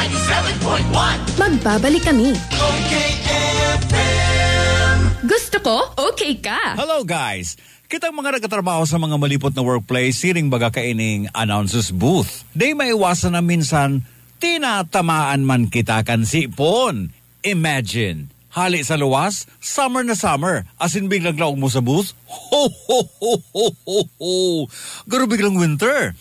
97.1. Magbabalik kami. Okay FM. Gusto ko, okay ka. Hello guys! Kitang mga nagkatrabaho sa mga malipot na workplace, siring baga kaining announcer's booth. Di maiwasan na minsan, tinatamaan man kita kan sipon. Imagine, hali sa luwas, summer na summer, asin biglang laog mo sa booth, ho ho ho ho ho ho. Garo biglang winter,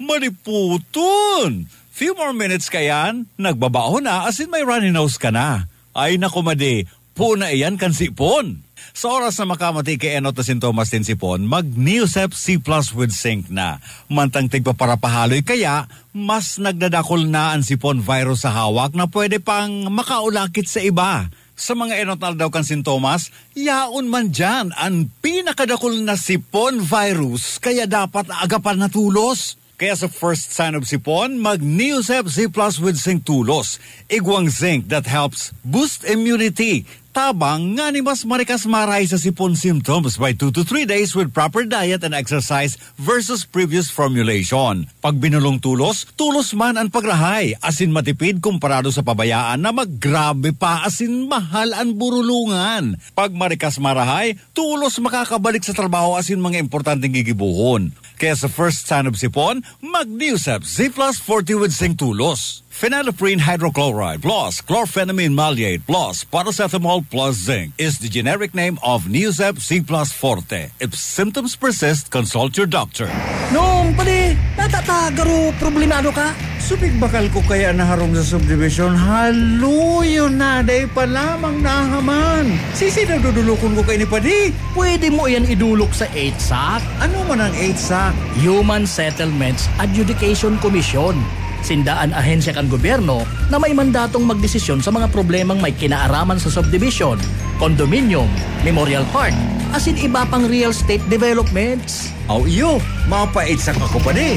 maliputon. Few more minutes kayan, nagbabaho na, asin may runny nose ka na. Ay nakumadi, puna iyan kan sipon. Sa oras na makamati kay Enot na sintomas din sipon, mag-Neosep C Plus with Zinc na. Mantang tigpaparapahaloy kaya, mas nagdadakol na ang sipon virus sa hawak na pwede pang makaulakit sa iba. Sa mga Enot na daw kan sintomas, yaon man dyan ang pinakadakol na sipon virus kaya dapat agapan na tulos. Kaya sa first sign of sipon, mag-Neosep C Plus with Zinc tulos. Igwang zinc that helps boost immunity. Tabang nga ni mas marikas maray sa sipon symptoms by 2 to 3 days with proper diet and exercise versus previous formulation. Pag binulong tulos, tulos man ang pagrahay. Asin matipid kumparado sa pabayaan na maggrabe pa asin mahal ang burulungan. Pag marikas marahay, tulos makakabalik sa trabaho asin mga importanteng gigibuhon. Kaya sa first sign of sipon, mag-Neosep Z Plus 40 with Zinc tulos. Phenylephrine hydrochloride plus chlorphenamine maleate plus paracetamol plus zinc is the generic name of Neosep C Plus Forte. If symptoms persist, consult your doctor. Noong pali, natatagaro problemado ka? Supig bakal ko kaya naharong sa subdivision, haluyo na day pa lamang nahaman. Sisi nagdudulukon ko kay ni Padi. Pwede mo yan idulok sa 8SAC. Ano man ang 8SAC? Human Settlements Adjudication Commission. Sindaan ahensya kan gobyerno na may mandatong magdesisyon sa mga problemang may kinaaraman sa subdivision, condominium, memorial park, asin iba pang real estate developments. Aw iyo, mapa-8SAC ako pa di.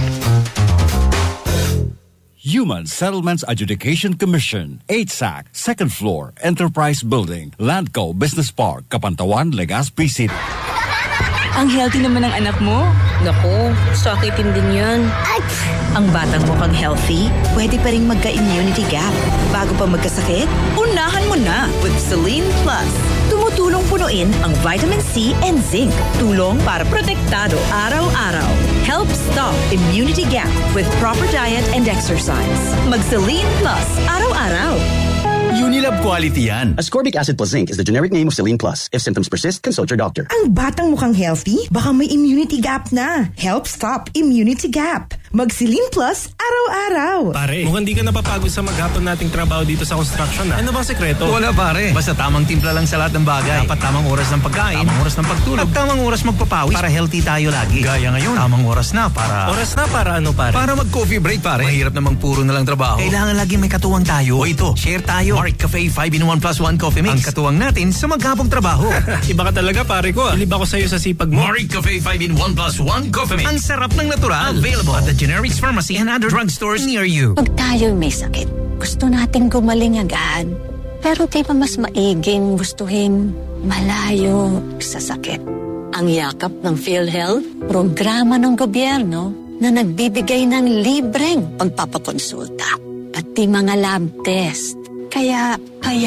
Human Settlements Adjudication Commission, 8SAC, second floor, Enterprise Building, Landco Business Park, Kapantawan, Legazpi City. Ang healthy naman ng anak mo. Naku, sakitin din yan. Ang batang mukhang healthy, pwede pa rin magka-immunity gap. Bago pa magkasakit, unahan mo na with Celine Plus. Tumutulong punuin ang vitamin C and zinc. Tulong para protektado araw-araw. Help stop immunity gap with proper diet and exercise. Mag-Celine Plus araw-araw. Unilab quality yan. Ascorbic acid plus zinc is the generic name of Celine Plus. If symptoms persist, consult your doctor. Ang batang mukhang healthy, baka may immunity gap na. Help stop immunity gap. Mag-Celine Plus araw-araw. Pare, mukhang di ka napapagod sa maghapon nating trabaho dito sa construction na. Ano bang sekreto? Wala pare. Basta tamang timpla lang sa lahat ng bagay. Dapat tamang oras ng pagkain, tamang oras ng pagtulog, at tamang oras magpapawis para healthy tayo lagi. Gaya ngayon, Tamang oras na para... Oras na para ano pare? Para mag-coffee break pare. Mahirap namang puro na lang trabaho. Kailangan lagi may katuwang tayo. O ito, share tayo. Mark Cafe 5-in-1 plus 1 coffee mix. Ang katuwang natin sa maghapong trabaho. Iba ka talaga pare ko. Bilib ako sa'yo sa sipag mo. Mark Cafe 5-in-1 plus 1 coffee mix. Ang sarap ng natural. Available at the Generics Pharmacy and other drugstores near you. Pag tayo'y may sakit, gusto natin gumaling agad. Pero di ba mas maiging gustuhin malayo sa sakit? Ang yakap ng PhilHealth, programa ng gobyerno na nagbibigay ng libreng pagpapakonsulta, pati mga lab test. Kaya